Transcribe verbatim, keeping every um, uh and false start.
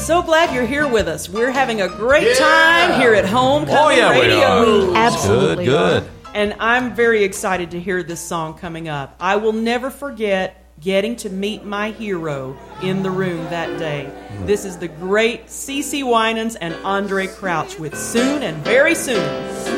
so glad you're here with us. We're having a great Yeah. time here at Homecoming Oh, yeah, we Radio. are. Absolutely. Good, good. And I'm very excited to hear this song coming up. I will never forget getting to meet my hero in the room that day. This is the great CeCe Winans and Andre Crouch with Soon and Very Soon.